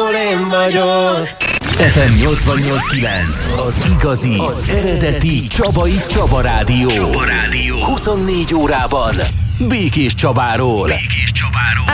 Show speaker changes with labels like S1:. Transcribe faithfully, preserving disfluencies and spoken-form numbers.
S1: ahol én vagyok.
S2: ef em nyolcvannyolc kilenc, az igazi, az eredeti Csabai Csaba Rádió. Csaba Rádió. huszonnégy órában Békés Csabáról. Békés Csabáról.